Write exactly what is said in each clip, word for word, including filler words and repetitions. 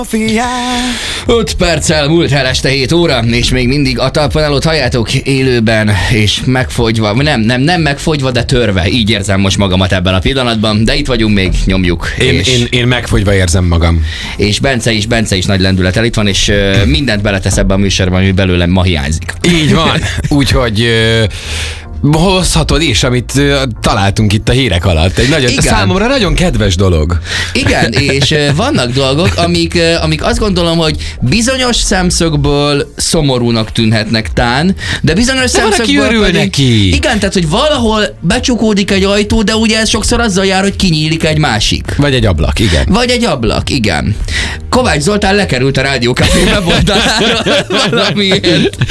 öt perccel múlt el este hét óra, és még mindig a talpanálót halljátok élőben, és megfogyva, nem, nem, nem megfogyva, de törve. Így érzem most magamat ebben a pillanatban, de itt vagyunk még, nyomjuk. Én, és, én, én megfogyva érzem magam. És Bence is, Bence is nagy lendületel itt van, és uh, mindent beletesz ebben a műsorban, ami belőlem ma hiányzik. Így van, úgyhogy... Uh, hozhatod is, amit uh, találtunk itt a hírek alatt. Egy nagyon, számomra nagyon kedves dolog. Igen, és uh, vannak dolgok, amik, uh, amik azt gondolom, hogy bizonyos szemszögből szomorúnak tűnhetnek tán, de bizonyos de szemszögből örül pedig, neki. Igen, tehát, hogy valahol becsukódik egy ajtó, de ugye ez sokszor azzal jár, hogy kinyílik egy másik. Vagy egy ablak, igen. Vagy egy ablak, igen. Kovács Zoltán lekerült a Rádió Café weboldaláról valamiért.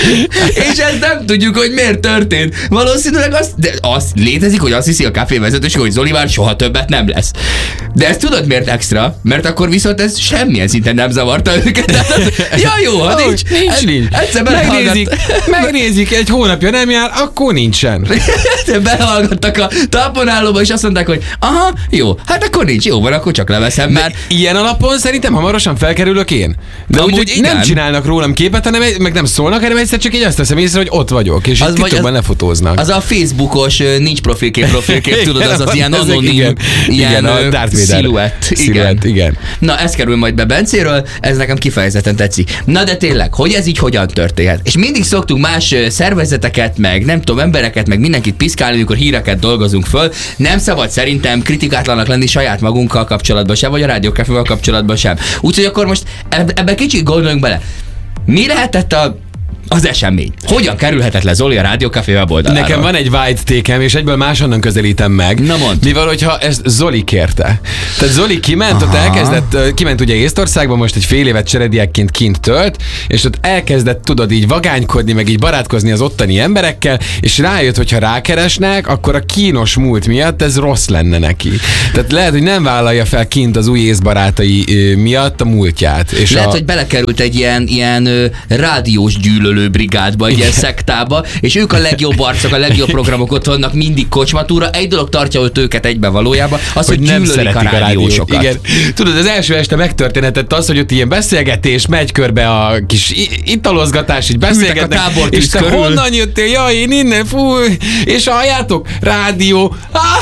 És ezt nem tudjuk, hogy miért történt. Valószínűleg az, de az létezik, hogy azt hiszi a kávévezetőség, hogy Zoli már soha többet nem lesz. De ezt tudod miért extra? Mert akkor viszont ez semmilyen szinten nem zavarta őket. Az, ja jó, ha oh, nincs. Nincs, ez, nincs. Egyszer megnézik, megnézik, egy hónapja nem jár, akkor nincsen. Belehallgattak a talponállóba, és azt mondták, hogy aha, jó, hát akkor nincs, jó van, akkor csak leveszem már. Ilyen alapon szerintem hamarosan felkerülök én. De amúgy úgy, nem csinálnak rólam képet, hanem meg nem szólnak, hanem egyszer csak így azt teszem észre, hogy ott vagyok, és az titokban lefotóznak. Az a Facebookos nincs profilkép, profilkép, tudod, az az ilyen anonim, igen, ilyen igen, a Darth Vader sziluett. Sziluett, igen. Na, ez kerül majd be Bencéről, ez nekem kifejezetten tetszik. Na de tényleg, hogy ez így hogyan történhet? És mindig szoktunk más szervezeteket, meg nem tudom, embereket, meg mindenkit piszkálni, amikor híreket dolgozunk föl. Nem szabad szerintem kritikátlanak lenni saját magunkkal kapcsolatban sem, vagy a Rádió Caféval kapcsolatban sem. Úgyhogy akkor most ebben kicsit gondoljunk bele. Mi lehetett a az esemény? Hogyan kerülhetett le Zoli a Rádió Café weboldalára? Nekem van egy white tékem, és egyből máshonnan közelítem meg. Na mondd. Mivel, hogyha ezt Zoli kérte. Tehát Zoli kiment, Aha. ott elkezdett, kiment ugye Észtországba, most egy fél évet cserediákként kint tölt, és ott elkezdett, tudod, így vagánykodni, meg így barátkozni az ottani emberekkel, és rájött, hogyha rákeresnek, akkor a kínos múlt miatt ez rossz lenne neki. Tehát lehet, hogy nem vállalja fel kint az új észbarátai miatt a múltját. És lehet, a... hogy belekerült egy ilyen, ilyen rádiós gyűlölő brigádba, egy ilyen szektába, és ők a legjobb arcok, a legjobb programok ott vannak mindig kocsmatúra. Egy dolog tartja ott őket egybe valójában, az, hogy, hogy nem gyűlölik a rádiósokat. Igen. Tudod, az első este megtörténhetett az, hogy ott ilyen beszélgetés, megy körbe a kis italozgatás, így beszélgetnek, és te körül. Honnan jöttél? Jaj, én innen, fú, és halljátok? Rádió.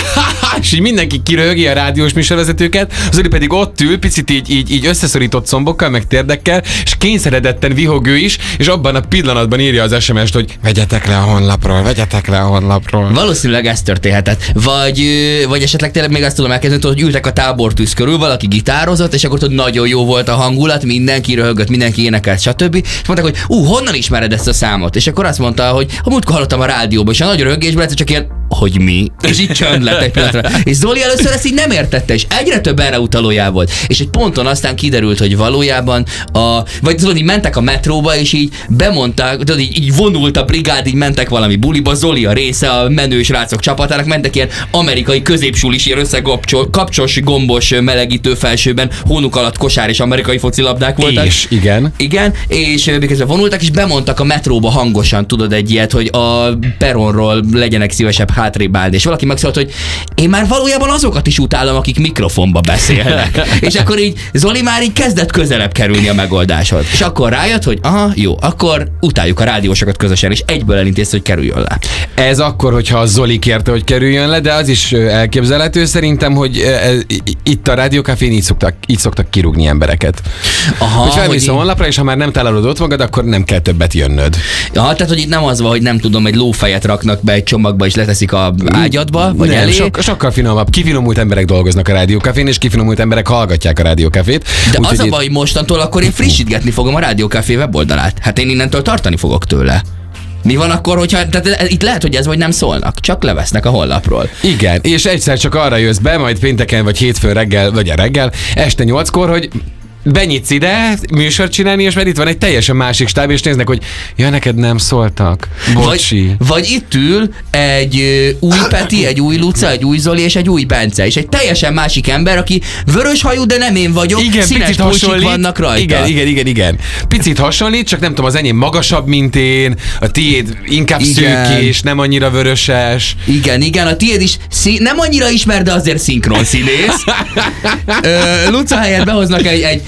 És így mindenki kiröhögi a rádiós műsorvezetőket, az Zoli pedig ott ül, picit így, így, így összeszorított szombokkal, meg térdekkel, és kényszeredetten vihog ő is, és abban a pillanatban írja az es em est, hogy vegyetek le a honlapról, vegyetek le a honlapról. Valószínűleg ez történhetett. Vagy, vagy esetleg tényleg még azt tudom elkezdeni, hogy ültek a tábortűz körül, valaki gitározott, és akkor tudod, nagyon jó volt a hangulat, mindenki röhögött, mindenki énekelt, stb. És mondták, hogy ú, honnan ismered ezt a számot? És akkor azt mondta, hogy a múltkor hallottam a rádióban, és a nagy röhögésben egyszer csak ilyen, hogy mi? És így csönd lett egy pillanatra. És Zoli először ezt így nem értette, és egyre több erre utalójá volt. És egy ponton aztán kiderült, hogy valójában a, vagy tudod, így mentek a metróba, és így bemondták, tudod, így, így vonult a brigád, így mentek valami buliba, Zoli a része a menő srácok csapatának, mentek ilyen amerikai középsulis, ilyen összekapcsos, gombos melegítő felsőben, hónuk alatt kosár és amerikai focilabdák voltak. És igen. Igen, és miközben vonultak, és bemondtak a metróba hangosan, tudod, egy ilyet, hogy a peronról legyenek szívesebb hátrébb állni. És valaki megszólalt, hogy én már valójában azokat is utálom, akik mikrofonba beszélnek. És akkor így Zoli már így kezdett közelebb kerülni a megoldáshoz. És akkor rájött, hogy aha, jó, akkor utáljuk a rádiósokat közösen, és egyből elintézte, hogy kerüljön le. Ez akkor, hogyha a Zoli kérte, hogy kerüljön le, de az is elképzelhető szerintem, hogy itt a Rádió Cafén így szoktak, így szoktak kirúgni embereket. Aha, hogy felmész a honlapra, és ha már nem találod ott magad, akkor nem kell többet jönnöd. Ja, tehát, hogy itt nem az van, hogy nem tudom, egy lófejet raknak be egy csomagba, és leteszik a ágyadba, vagy nem, elé. Sok, sokkal finomabb. Kifinomult emberek dolgoznak a Rádió Cafén, és kifinomult emberek hallgatják a Rádió Cafét. De úgy, az a baj, itt... mostantól akkor én frissítgetni fogom a Rádió Café weboldalát. Hát én innentől tartani fogok tőle. Mi van akkor, hogyha, tehát itt lehet, hogy ez vagy nem szólnak, csak levesznek a honlapról. Igen, és egyszer csak arra jössz be, majd pénteken vagy hétfőn reggel, vagy a reggel, este nyolckor, hogy benyitsz ide műsort csinálni, és mert itt van egy teljesen másik stáb, és néznek, hogy ja, neked nem szóltak. Bocsi. Vagy, vagy itt ül egy új Peti, egy új Luca, egy új Zoli és egy új Bence, és egy teljesen másik ember, aki vörös hajú, de nem én vagyok, igen, színes pulcsik vannak rajta. Igen, igen, igen, igen. Picit hasonlít, csak nem tudom, az enyém magasabb, mint én, a tiéd inkább szőkés, nem annyira vöröses. Igen, igen, a tiéd is szí- nem annyira ismer, de azért szinkron színész. Luca helyett behoznak egy, egy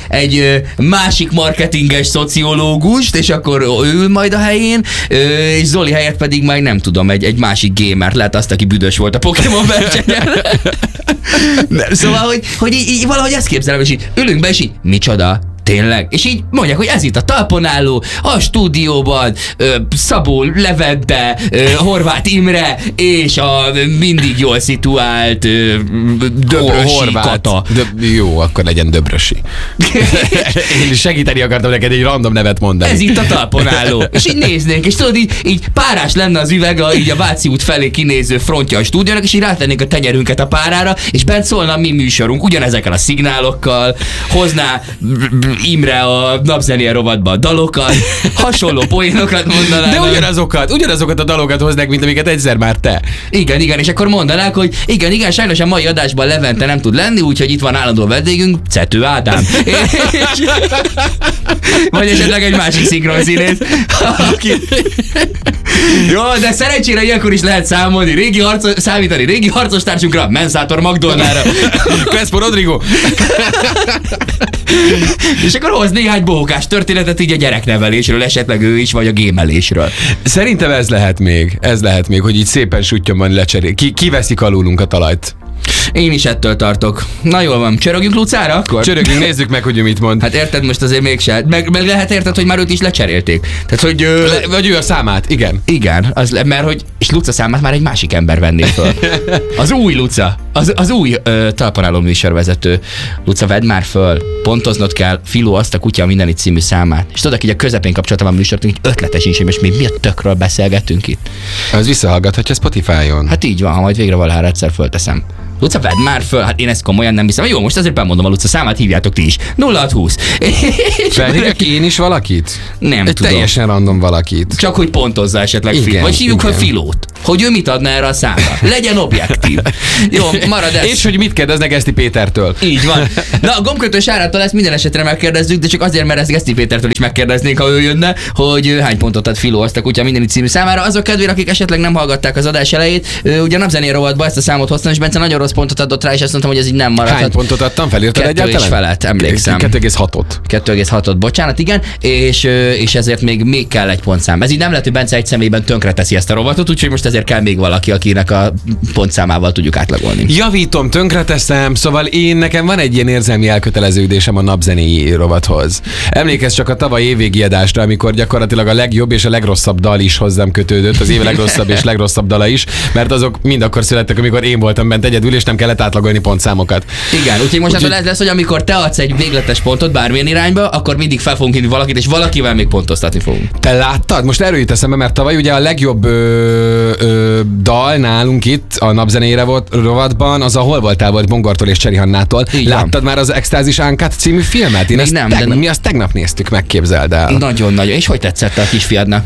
egy ö, másik marketinges szociológust, és akkor ő ül majd a helyén, ö, és Zoli helyett pedig majd nem tudom, egy, egy másik gamer, lehet azt, aki büdös volt a Pokémon versenyen. Szóval, hogy, hogy így, így valahogy ezt képzelem, és így ülünk be, és így micsoda? Tényleg? És így mondják, hogy ez itt a talpon álló, a stúdióban ö, Szabó Levente, ö, Horváth Imre, és a mindig jól szituált ö, Döbrösi Kata. De, jó, akkor legyen Döbrösi. Én is segíteni akartam neked egy random nevet mondani. Ez itt a talpon álló. És így néznénk, és tudod, így, így párás lenne az üveg, a, így a Váci út felé kinéző frontja a stúdiónak, és így rátennénk a tenyerünket a párára, és bent szólna a mi műsorunk, ugyanezekkel a szignálokkal, hozná Imre a napzenéje rovatban a dalokat, hasonló poénokat mondanák. De ugyanazokat, ugyanazokat a dalokat hoznak, mint amiket egyszer már te. Igen, igen, és akkor mondanák, hogy igen, igen, sajnos a mai adásban Levente nem tud lenni, úgyhogy itt van állandó vendégünk, Cető Ádám. Vagy esetleg egy másik szinkronszínész. Aki... Jó, de szerencsére ilyenkor is lehet számolni, régi harcos, számítani régi harcostársunkra, Mensátor Magdolnára. Crespo Rodrigo. És akkor hoz néhány bohókás történetet így a gyereknevelésről, esetleg ő is, vagy a gémelésről. Szerintem ez lehet még, ez lehet még, hogy így szépen süttyömben lecserél. Ki, kiveszik alulunk a talajt. Én is ettől tartok. Na jól van, csörögjünk Lucára akkor? Csörögjünk, nézzük meg, hogy ő mit mond. Hát érted, most azért mégse. Meg, meg lehet érted, hogy már őt is lecserélték. Tehát, hogy... Ö... Le, vagy ő a számát, igen. Igen, az, mert hogy... És Luca számát már egy másik ember venné föl. Az új Luca. Az, az új ö, talpon álló műsorvezető. Luca, vedd már föl. Pontoznod kell Filó azt a Kutya Mindenit című számát. És tudod, hogy a közepén kapcsolatban a műsort, hogy ötletes is, és mi, mi a tökről beszélgetünk itt. Az visszahallgathatja Spotify-on. Hát így van, ha majd végre valahára egyszer fölteszem. Luca, vedd már föl, hát én ezt komolyan nem hiszem. Jó, most azért bemondom a Luca számát, hívjátok ti is. nulla hat húsz. Felhívjak én is valakit? Nem Egy tudom. teljesen random valakit. Csak hogy pontozza esetleg Igen, Filót. Vagy hívjuk fel igen. Filót. Hogy ő mit adna erre a számra. Legyen objektív. Jó, marad ez. És hogy mit kérdeznek Eszti Pétertől. Így van. Na, a gombkötős Árától ezt minden esetre megkérdezzük, de csak azért, mert ezt Eszti Pétertől is megkérdeznénk, ha ő jönne, hogy hány pontot ad Filó azt a Kutya Mindenit című számára. Azok kedvére, akik esetleg nem hallgatták az adás elejét, ugye a napzenéje rovatba ezt a számot hoztam, és Bence nagyon rossz pontot adott rá, és azt mondtam, hogy ez így nem maradhat. Hány pontot adtam? Felírtad Kettő egyáltalán? és felett, emlékszem. kettő egész hatot. kettő egész hatot, bocsánat, igen, és, és ezért még, még kell egy pontszám. Ez így nem lehet, hogy Bence egy személyben tönkre teszi ezt a rovatot, úgyhogy most ezért kell még valaki, akinek a pontszámával tudjuk átlagolni. Javítom, tönkreteszem, szóval én nekem van egy ilyen érzelmi elköteleződésem a napzenéi rovathoz. Emlékezz csak a tavaly évvégi adásra, amikor gyakorlatilag a legjobb és a legrosszabb dal is hozzám kötődött, az év legrosszabb és legrosszabb dala is, mert azok mind akkor születtek, amikor én voltam bent egyedül, és nem kellett átlagolni pontszámokat. Igen, úgyhogy most úgyhogy... ez lesz, hogy amikor te adsz egy végletes pontot bármilyen irányba, akkor mindig fel fogunk hívni valakit, és valakivel még pontoztatni fogunk. Te láttad? Most erről jut eszembe, mert tavaly ugye a legjobb ö, ö, dal nálunk itt a napzenére volt rovatban, az a Hol voltál volt Bongortól és Cserihannától. Így Láttad van. már az Extázis Ánkát című filmet? Én Még ezt nem, tegnap, de... Mi azt tegnap néztük meg, képzeld el. Nagyon-nagyon. És hogy tetszett a kisfiadnak?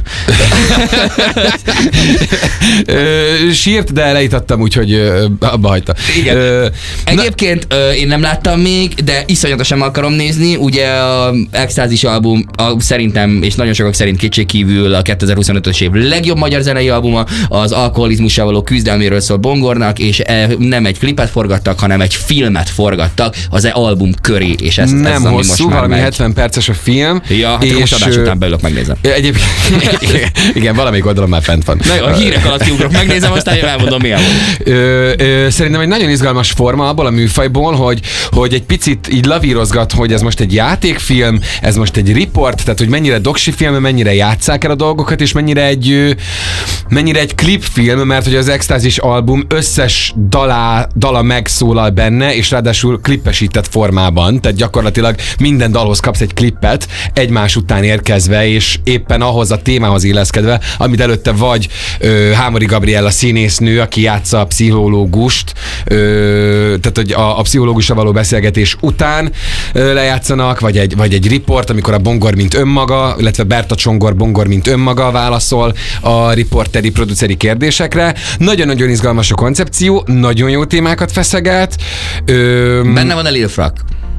Ö, sírt, de elejtettem, úgyhogy ö, abba hagyta. Igen. Ö, Egyébként ö, én nem láttam még, de iszonyatosan akarom nézni. Ugye a Extázis album a, szerintem, és nagyon sokak szerint kétségkívül a kétezer-huszonötös év legjobb magyar zenei albuma, az alkoholizmussal való küzdelméről szól Bongornak, és e, nem egy klipet forgattak, hanem egy filmet forgattak az e album köré, és ez, nem ez ami hosszú, most már valami megy. hetven perces a film. Ja, hát és most adás után belőlük megnézem. Egyébként, igen, igen, valamelyik oldalon már fent van. Na jó, a hírek alatt kiugrok, megnézem, aztán jön elmondom, milyen volt. Ö, ö, szerintem egy nagyon izgalmas forma abból a műfajból, hogy, hogy egy picit így lavírozgat, hogy ez most egy játékfilm, ez most egy riport, tehát hogy mennyire doksi film, mennyire játsszák el a dolgokat, és mennyire egy, mennyire egy klipfilm, mert hogy az Extázis album összes dalá, dala megszólal benne, és ráadásul klippesített formában, tehát gyakorlatilag minden dalhoz kapsz egy klippet egymás után érkezve, és éppen ahhoz a témához illeszkedve, amit előtte vagy ö, Hámori Gabriella színésznő, aki játsza a pszichológust, ö, tehát hogy a, a pszichológussal való beszélgetés után ö, lejátszanak, vagy egy, vagy egy riport, amikor a Bongor mint önmaga, illetve Berta Csongor Bongor mint önmaga válaszol a riporteri, produceri kérdésekre. Nagyon-nagyon izgalmas a koncepció, nagyon jó témákat feszeget. Ö, Benne van a Lil Frak.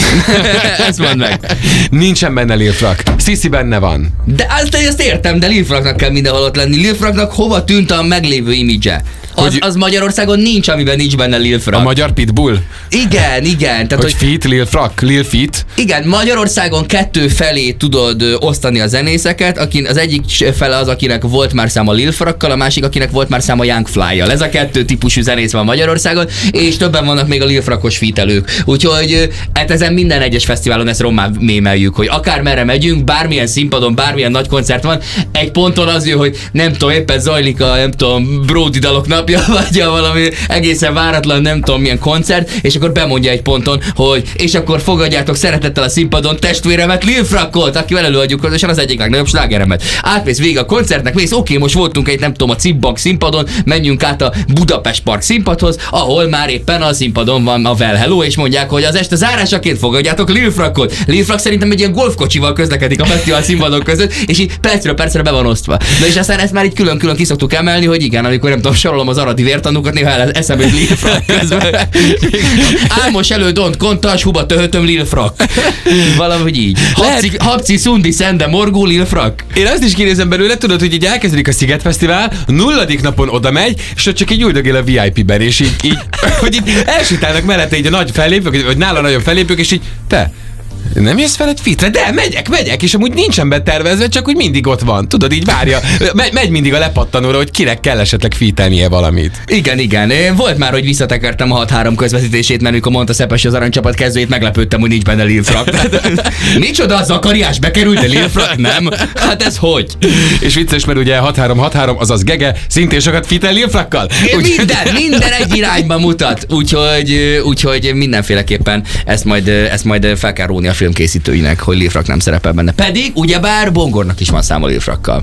Ezt mondd meg. Nincsen benne Lil Frak. Sisi benne van. De azt, ezt értem, de Lil Fraknak kell mindenhol ott lenni. Lil Fraknak hova tűnt a meglévő imidzse? Az, hogy... az Magyarországon nincs, amiben nincs benne Lil Frak. A magyar Pitbull? Igen, igen. Tehát, hogy, hogy Fit, Lil Frak, Lil Fit? Igen, Magyarországon kettő felé tudod ö, osztani a zenészeket, akin az egyik fele az, akinek volt már száma Lil Frakkal, a másik, akinek volt már száma Young Fly-jal. Ez a kettő típusú zenész van Magyarországon, és többen vannak még a Lil Frakos featelők. Úgyhogy hát ezen minden egyes fesztiválon ezt rommá mémeljük, hogy akár merre megyünk, bármilyen színpadon, bármilyen nagy koncert van, egy ponton az jön, hogy nem tudom, éppen zajlik a nem tudom, Brody dalok napja, vagy a valami egészen váratlan, nem tudom milyen koncert, és akkor bemondja egy ponton, hogy és akkor fogadjátok szeretettel a színpadon testvéremet, Lil Frakot, akivel előadjuk közösen az egyik legnagyobb slágeremet. Átmész végig a koncertnek, mész, oké, most voltunk egy nem tudom a Cibbank színpadon, menjünk át a Budapest Park színpadhoz, ahol már éppen a színpadon van a Well Hello, és mondják, hogy az este zárásaként fogadjátok Lil Frakot. Lil Frak szerintem egy ilyen golfkocsival közlekedik a fesztivál színpadok között, és így percről percre be van osztva. Na és aztán ezt már így külön-külön ki szoktuk emelni, hogy igen, amikor nem tudom, sorolom az aradi vértanúkat, néha eszembe Lil Frak közben. Álmos elő, don't kontas, huba töhötöm Lil Frak. Valahogy így. Habci, habci szundi, szende, morgó, Lil Frak. Én azt is kinézem belőle, tudod, hogy így elkezdődik a Sziget Fesztivál, nulladik napon oda megy, és ott csak így üldögél a vé i pé-ben, és így, így hogy így elsétálnak mellette így a nagy fellépők, vagy nála nagyobb fellépők, és így te, nem jössz veled fitre? De megyek, megyek, és amúgy nincsen betervezve, csak úgy mindig ott van. Tudod, így várja, megy, megy mindig a lepattanóra, hogy kinek kell esetleg fítelnie valamit. Igen, igen. Volt már, hogy visszatekertem a hat három közvetítését, mert amikor mondta Szepes az aranycsapat kezdőjét, meglepődtem, hogy nincs benne Lil Frak. Micsoda, az Zakariás bekerült, de Lil Frak nem? Hát ez hogy? És vicces, mert ugye hat három hat három, azaz Gege, szintén sokat fítel Lil Frakkal. Úgy... Minden, minden egy irányba mutat. Úgyhogy, úgyhogy mindenféleképpen ezt majd, ezt majd fel kell róni a filmkészítőinek, hogy Lil Frak nem szerepel benne. Pedig ugyebár Bongornak is van száma Lil Frakkal.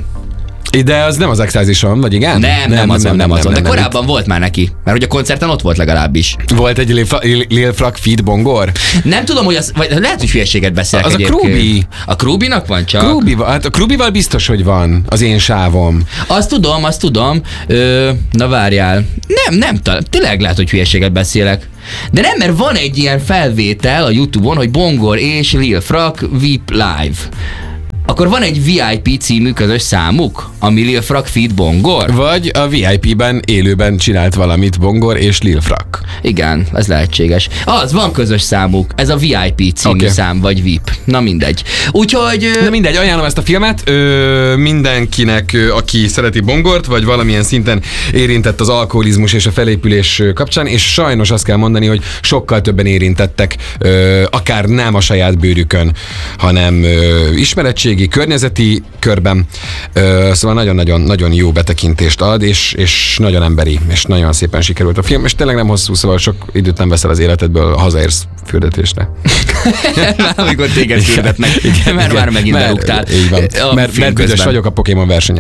De az nem az Extázison, vagy igen? Nem, nem, nem azon, nem, nem azon. De nem, korábban nem. Volt már neki, mert hogy a koncerten ott volt legalábbis. Volt egy Lil, Lil Frak feat Bongor? Nem tudom, hogy az, vagy lehet, hogy hülyeséget beszélek. Az egyébként. A Krubi. A Krubinak van csak? Krubi, hát a Krubival biztos, hogy van az én sávom. Azt tudom, azt tudom. Ö, na várjál. Nem, nem talán. Tényleg lehet, hogy hülyeséget beszélek. De nem, mert van egy ilyen felvétel a YouTube-on, hogy Bongor és Lil Frak vé i pé Live. Akkor van egy vé i pé című közös számuk, ami Lil Frak feat Bongor? Vagy a vé i pé-ben élőben csinált valamit Bongor és Lil Frak. Igen, ez lehetséges. Az, van közös számuk. Ez a vé i pé című okay. szám, vagy vé i pé. Na mindegy. Úgyhogy... Na mindegy, ajánlom ezt a filmet ö, mindenkinek, ö, aki szereti Bongort, vagy valamilyen szinten érintett az alkoholizmus és a felépülés kapcsán, és sajnos azt kell mondani, hogy sokkal többen érintettek, ö, akár nem a saját bőrükön, hanem ö, ismeretség környezeti körben, szóval nagyon-nagyon nagyon jó betekintést ad, és, és nagyon emberi, és nagyon szépen sikerült a film, és tényleg nem hosszú, szóval sok időt nem veszel az életedből, hazaérsz fürdetésre. Amikor téged fürdetnek, igen, mert igen, már megint mert, berúgtál. Így van, a mert, mert büdös vagyok a Pokémon versenyem.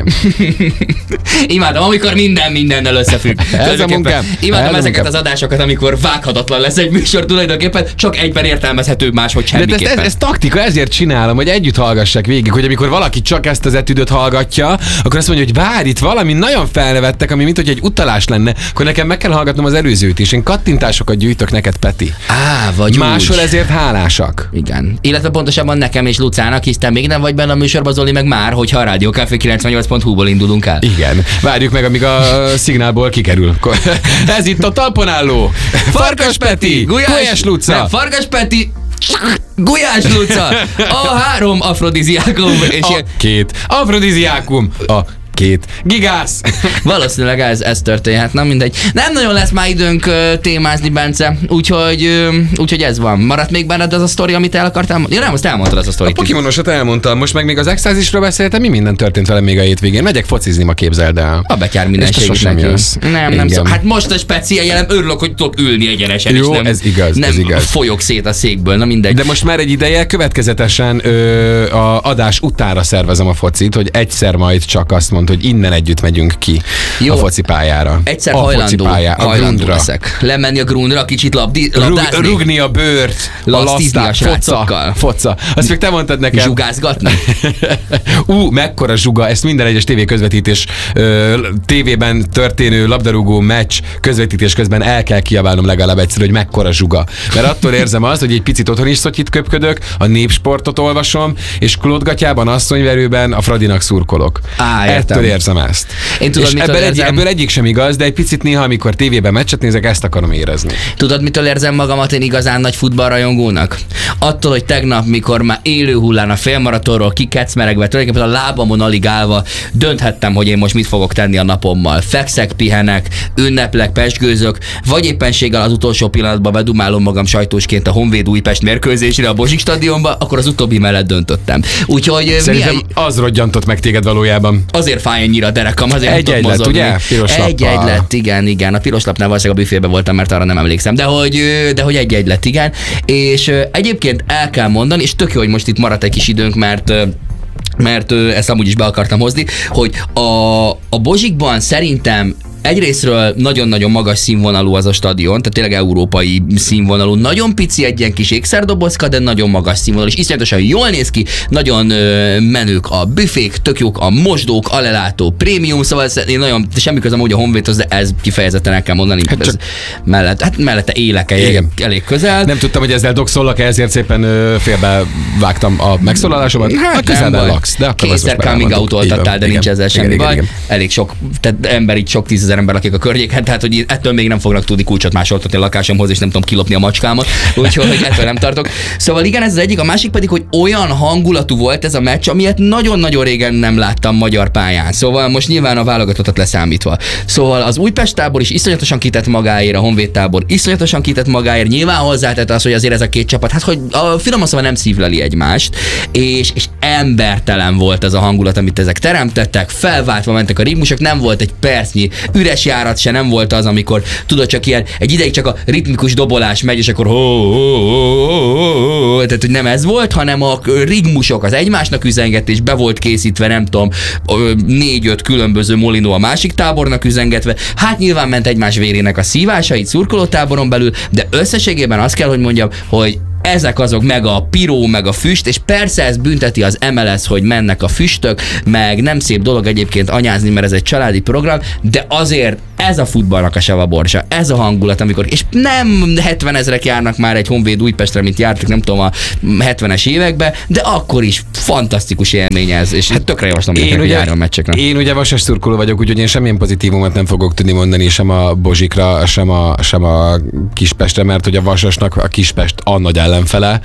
Imádom, amikor minden mindennel összefügg. Ez a munkám. Imádom Ez ezeket munkám. Az adásokat, amikor vághatatlan lesz egy műsor tulajdonképpen, csak egyben értelmezhető, máshogy semmiképpen. De ez, ez, ez taktika, ezért csinálom, hogy együtt hallgassák végig, hogy amikor valaki csak ezt az etüdöt hallgatja, akkor azt mondja, hogy várj, itt valami nagyon felnevettek, ami mint hogy egy utalás lenne, akkor nekem meg kell hallgatnom az előzőt is. Én kattintásokat gyűjtök neked, Peti. Á, vagy máshol úgy. Ezért hálásak. Igen. Illetve pontosabban nekem és Lucának, hisz te még nem vagy benne a műsorban, Zoli, meg már, hogyha a Rádió Café kilencvennyolc pont hu-ból indulunk el. Igen. Várjuk meg, amíg a szignálból kikerül. Ez itt a talpon álló Farkas Peti, Gulyás, Gulyás Luca. Nem, Farkas Peti, Gulyás Luca, a három afrodiziákum. És a ilyen... két afrodiziákum. A két gigász. Valószínűleg ez, ez történhet, na mindegy. Nem nagyon lesz már időnk uh, témázni, Bence, úgyhogy, uh, úgyhogy ez van. Maradt még benned az a sztori, amit el akartam? Ja nem, azt elmondtad az a sztorit. A Pokémonosat elmondtam, most meg még az Extázisról beszéltem, mi minden történt velem még a hétvégén. Megyek focizni, ma képzeld el. A betyár mindenségét neki. Nem, nem szó. Hát most a speciál jelen örülök, hogy tudok ülni egyenesen. Jó, és nem, ez igaz, nem ez igaz. folyok szét a székből, na mindegy. De most már egy ideje következetesen ö, a adás utára szervezem a focit, hogy egyszer majd csak azt mondtam, mondta, hogy innen együtt megyünk ki Jó. a focipályára. Egyszer a hajlandó, focipályára, a hajlandó grundra. leszek. Lemenni a grundra, kicsit labdi, labdázni. Rug, rugni a bőrt, a lasztát, foca, foca. Azt még te mondtad nekem. Zsugázgatni. Ú, mekkora zsuga, ezt minden egyes tévé közvetítés, tévében történő labdarúgó meccs közvetítés közben el kell kiabálnom legalább egyszer, hogy mekkora zsuga. Mert attól érzem azt, hogy egy picit otthon is szotyit köpködök, a Népsportot olvasom, és klótgatyában, asszonyverőben a Fradinak szurkolok. Á, ettől érzem ezt. Én tudod, és ebből, egy, ebből egyik sem igaz, de egy picit néha, amikor tévében meccset nézek, ezt akarom érezni. Tudod, mitől érzem magamat én igazán nagy futballrajongónak? Attól, hogy tegnap, mikor már élő hullán a félmaratonról kikecmeregve, tulajdonképpen a lábamon alig állva dönthettem, hogy én most mit fogok tenni a napommal. Fekszek, pihenek, ünneplek, pezsgőzök, vagy éppenséggel az utolsó pillanatban bedumálom magam sajtósként a Honvéd Újpest mérkőzésre a Bozsik stadionba, akkor az utóbbi mellett döntöttem. Úgyhogy szerintem milyen... az rodjantott meg téged valójában. Azért fáj ennyira a derekam, azért egy egy lett, ugye? Egy-egy lett, igen, igen. A piros lapnál valószínűleg a büfébe voltam, mert arra nem emlékszem. De hogy, de hogy egy-egy lett, igen. És egyébként el kell mondani, és tök jó, hogy most itt maradt egy kis időnk, mert mert ezt amúgy is be akartam hozni, hogy a, a Bozsikban szerintem egyrésztről nagyon-nagyon magas színvonalú az a stadion, tehát tényleg európai színvonalú, nagyon pici egy ilyen kis ékszerdobozka, de nagyon magas színvonalú, és iszonyatosan jól néz ki, nagyon ö, menők a büfék, tök jók a mosdók, alelátó, prémium, szóval én nagyon, semmi közöm úgy a Honvédhoz, de ez kifejezetten el kell mondani, hát ez mellett, hát mellette élek elég, elég közel. Nem tudtam, hogy ezzel doxollak, ezért szépen ö, félbe vágtam a megszólalásomat. Hát közelben laksz, de akkor kétszer coming out-oltattál, de igen, nincs ezzel semmi igen, baj. Igen. Elég sok, tehát ember itt sok tízezer ember lakik a környéken, tehát hogy ettől még nem fognak tudni kulcsot másoltatni a lakásomhoz, és nem tudom kilopni a macskámat, úgyhogy ettől nem tartok. Szóval igen, ez az egyik, a másik pedig, hogy olyan hangulatú volt ez a meccs, amilyet nagyon-nagyon régen nem láttam magyar pályán. Szóval most nyilván a válogatottat leszámítva. Szóval az Újpest tábor is iszonyatosan kitett magáért, a Honvéd tábor iszonyatosan kitett magáért, nyilván hozzátett az, hogy azért ez a két csapat, hát hogy a finoman szóval nem szívleli egymást, és, és embertelen volt ez a hangulat, amit ezek teremtettek, felváltva mentek a ritmusok, nem volt egy percnyi üres járat se, nem volt az, amikor tudod, csak ilyen egy ideig csak a ritmikus dobolás megy, és akkor ho, ho, ho, ho, ho, tehát hogy nem ez volt, hanem a ritmusok az egymásnak üzengetés, be volt készítve, nem tudom, négy-öt különböző molinó a másik tábornak üzengetve, hát nyilván ment egymás vérének a szívása itt szurkolótáboron belül, de összességében azt kell, hogy mondjam, hogy ezek azok, meg a piró, meg a füst, és persze ez bünteti az em el es, hogy mennek a füstök, meg nem szép dolog egyébként anyázni, mert ez egy családi program, de azért ez a futballnak a savaborsa, ez a hangulat, amikor, és nem hetven ezrek járnak már egy Honvéd Újpestre, mint jártak, nem tudom, a hetvenes években, de akkor is fantasztikus élmény ez, és hát tökre javaslom, hogy én, járjon a meccsekre. Én ugye vasas szurkoló vagyok, úgyhogy én semmilyen pozitívumot nem fogok tudni mondani, sem a Bozsikra, sem a, sem a Kispestre, mert hogy a Vasasnak a Kispest a nagy ellenfele,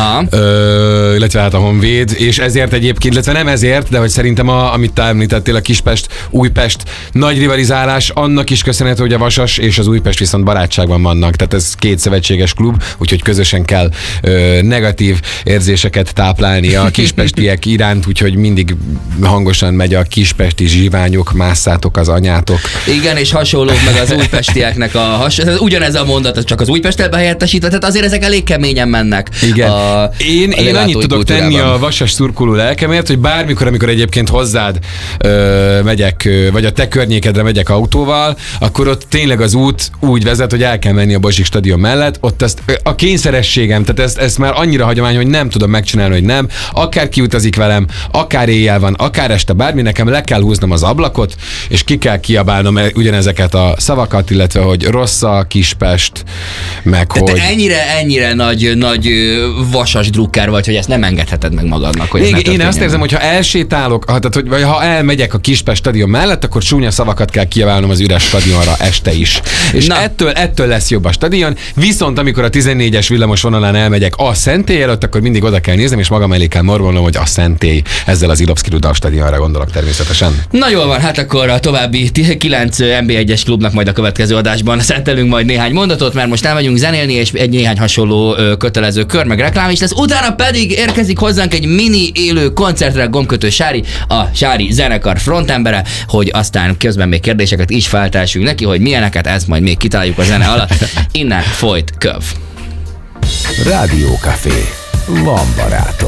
Ö, illetve hát a Honvéd, és ezért egyébként, illetve nem ezért, de hogy szerintem a, amit te említettél, a Kispest, Újpest nagy rivalizálás, annak is köszönhető, hogy a Vasas és az Újpest viszont barátságban vannak, tehát ez két szövetséges klub, úgyhogy közösen kell ö, negatív érzéseket táplálni a kispestiek iránt, úgyhogy mindig hangosan megy a kispesti zsiványok, másszátok az anyátok. Igen, és hasonlók meg az újpestieknek a has... ugyanez a mondat, csak az Újpestbe helyettesítve, tehát azért ezek elég keményen mennek. Igen. A, én, a én annyit tudok tenni a vasas szurkoló lelkemért, hogy bármikor, amikor egyébként hozzád ö, megyek, ö, vagy a te környékedre megyek autóval, akkor ott tényleg az út úgy vezet, hogy el kell menni a Bozsik stadion mellett, ott ezt, a kényszerességem, tehát ezt, ezt már annyira hagyomány, hogy nem tudom megcsinálni, hogy nem. Akár kiutazik velem, akár éjjel van, akár este, bármi, nekem le kell húznom az ablakot, és ki kell kiabálnom ugyanezeket a szavakat, illetve, hogy rossz a Kispest, meg de hogy... Te ennyire, ennyire nagy, nagy vasas drukker vagy, hogy ezt nem engedheted meg magadnak. Hogy én én azt érzem, hogy ha elsétálok, ha, tehát, hogy, vagy ha elmegyek a Kispest stadion mellett, akkor csúnya szavakat kell kiabálnom az üres stadionra este is. És ettől, ettől lesz jobb a stadion, viszont amikor a tizennégyes villamos vonalán elmegyek a Szentély előtt, akkor mindig oda kell néznem, és magam elé kell morgolnom, hogy a Szentély, ezzel az Ilopszky Ruda stadionra gondolok természetesen. Na jól van, hát akkor a további kilenc en bé egyes klubnak majd a következő adásban szentelünk majd néhány mondatot, mert most elmegyünk zenélni, és egy néhány hasonló ö, kötelező kör, meg reklám is lesz. Utána pedig érkezik hozzánk egy mini élő koncertre Gombkötő Sári, a Sári zenekar frontembere, hogy aztán közben még kérdéseket is feltessünk neki, hogy milyeneket, ezt majd még kitaláljuk a zene alatt. Innen folyt köv. Rádiókafé. Van barátom.